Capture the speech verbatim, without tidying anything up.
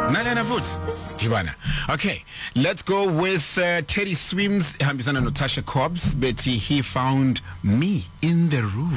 Nalena Foot. Tibana. Okay, let's go with uh, Teddy Swims. Hambisana Natasha Cobbs. Betty, he found me in the room.